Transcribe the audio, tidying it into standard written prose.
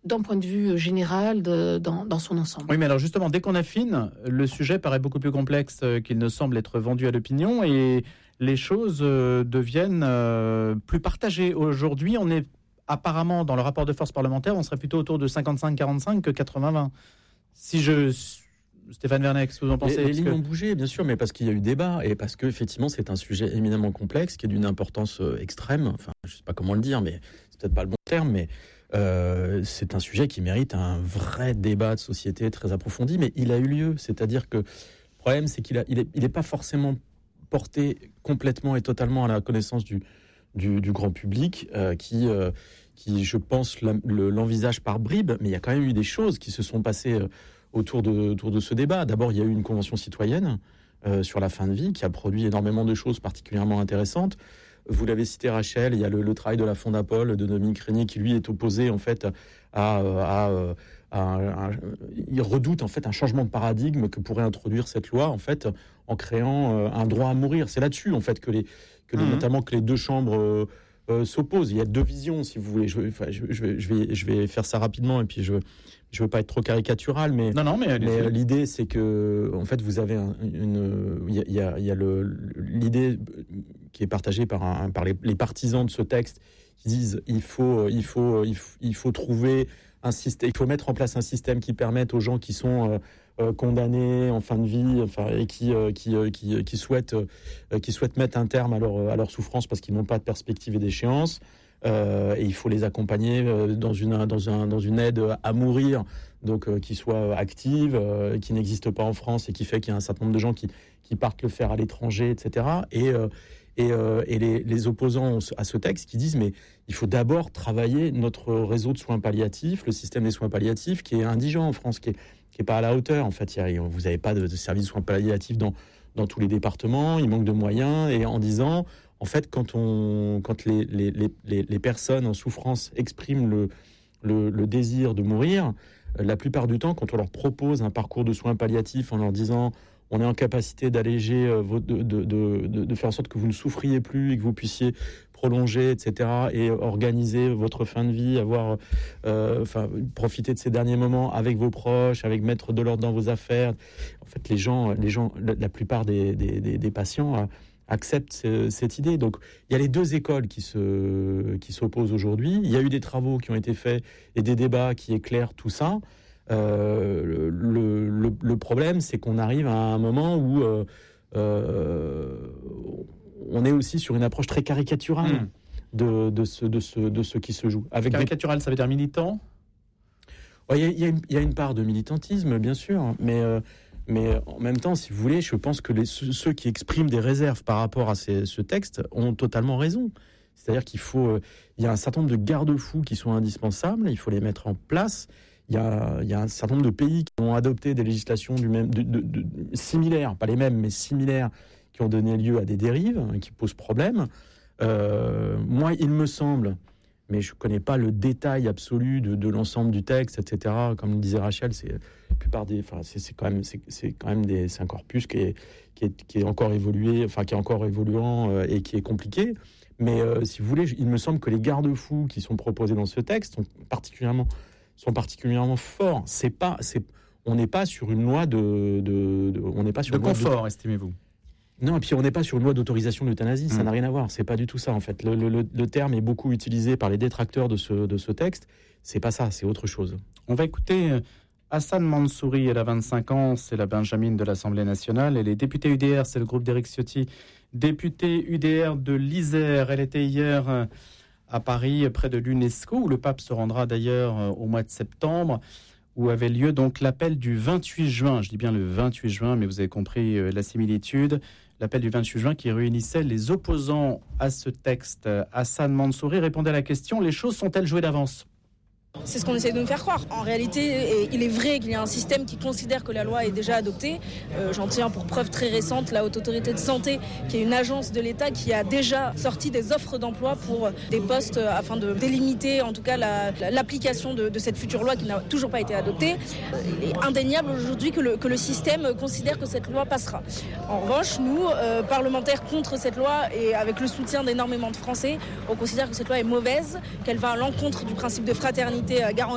d'un point de vue général dans son ensemble. Oui, mais alors justement, dès qu'on affine, le sujet paraît beaucoup plus complexe qu'il ne semble être vendu à l'opinion et les choses deviennent plus partagées. Aujourd'hui, on est apparemment, dans le rapport de force parlementaire, on serait plutôt autour de 55-45 que 80-20. Stéphane Vernex, vous en pensez? Les lignes ont bougé, bien sûr, mais parce qu'il y a eu débat et parce qu'effectivement, c'est un sujet éminemment complexe qui est d'une importance extrême. Enfin, je ne sais pas comment le dire, mais c'est peut-être pas le bon terme, mais c'est un sujet qui mérite un vrai débat de société très approfondi, mais il a eu lieu. C'est-à-dire que le problème, c'est qu'il est pas forcément porté complètement et totalement à la connaissance du grand public qui, je pense, l'envisage par bribes, mais il y a quand même eu des choses qui se sont passées autour de ce débat. D'abord, il y a eu une convention citoyenne sur la fin de vie qui a produit énormément de choses particulièrement intéressantes. Vous l'avez cité, Rachel, il y a le travail de la Fondapol, de Dominique Régnier, qui lui est opposé en fait il redoute en fait un changement de paradigme que pourrait introduire cette loi en fait en créant un droit à mourir. C'est là-dessus en fait que notamment que les deux chambres s'opposent. Il y a deux visions, si vous voulez. Je vais faire ça rapidement et puis je veux pas être trop caricatural, mais l'idée c'est que en fait vous avez il y a l'idée qui est partagée par les partisans de ce texte qui disent il faut trouver un système, il faut mettre en place un système qui permette aux gens qui sont condamnés en fin de vie, et qui souhaitent mettre un terme à leur souffrance parce qu'ils n'ont pas de perspective et d'échéance. Et il faut les accompagner dans une aide à mourir, donc qui soit active, qui n'existe pas en France et qui fait qu'il y a un certain nombre de gens qui partent le faire à l'étranger, etc. Et les opposants à ce texte qui disent mais il faut d'abord travailler notre réseau de soins palliatifs, le système des soins palliatifs qui est indigent en France, qui est pas à la hauteur. En fait, vous n'avez pas de service de soins palliatifs dans tous les départements, il manque de moyens, et en disant en fait, quand les personnes en souffrance expriment le désir de mourir, la plupart du temps, quand on leur propose un parcours de soins palliatifs en leur disant on est en capacité d'alléger, de faire en sorte que vous ne souffriez plus et que vous puissiez prolonger, etc., et organiser votre fin de vie, profiter de ces derniers moments avec vos proches, avec mettre de l'ordre dans vos affaires. En fait, les gens, la plupart des patients acceptent cette idée. Donc, il y a les deux écoles qui s'opposent aujourd'hui. Il y a eu des travaux qui ont été faits et des débats qui éclairent tout ça. Le problème, c'est qu'on arrive à un moment où on est aussi sur une approche très caricaturale de ce qui se joue. Caricatural, ça veut dire militant ? Il y a une part de militantisme, bien sûr, mais en même temps, si vous voulez, je pense que ceux qui expriment des réserves par rapport à ce texte ont totalement raison. C'est-à-dire il y a un certain nombre de garde-fous qui sont indispensables, il faut les mettre en place. Il y a un certain nombre de pays qui ont adopté des législations similaires, pas les mêmes, mais similaires, qui ont donné lieu à des dérives, qui posent problème. Moi, il me semble, mais je ne connais pas le détail absolu de l'ensemble du texte, etc. Comme le disait Rachel, c'est un corpus qui est encore évolué, qui est encore évoluant et qui est compliqué. Mais si vous voulez, il me semble que les garde-fous qui sont proposés dans ce texte sont particulièrement forts. On n'est pas sur une loi de confort, estimez-vous? Non, et puis on n'est pas sur une loi d'autorisation de l'euthanasie, ça n'a rien à voir, c'est pas du tout ça en fait. Le terme est beaucoup utilisé par les détracteurs de ce texte, c'est pas ça, c'est autre chose. On va écouter Hassan Mansouri, elle a 25 ans, c'est la Benjamine de l'Assemblée nationale, elle est députée UDR, c'est le groupe d'Éric Ciotti, députée UDR de l'Isère. Elle était hier à Paris, près de l'UNESCO, où le pape se rendra d'ailleurs au mois de septembre, où avait lieu donc l'appel du 28 juin. Je dis bien le 28 juin, mais vous avez compris la similitude. L'appel du 28 juin qui réunissait les opposants à ce texte. Hassan Mansouri répondait à la question: les choses sont-elles jouées d'avance ? C'est ce qu'on essaie de nous faire croire. En réalité, il est vrai qu'il y a un système qui considère que la loi est déjà adoptée. J'en tiens pour preuve très récente la Haute Autorité de Santé, qui est une agence de l'État qui a déjà sorti des offres d'emploi pour des postes afin de délimiter en tout cas l'application de cette future loi qui n'a toujours pas été adoptée. Il est indéniable aujourd'hui que le système considère que cette loi passera. En revanche, nous, parlementaires contre cette loi et avec le soutien d'énormément de Français, on considère que cette loi est mauvaise, qu'elle va à l'encontre du principe de fraternité garantie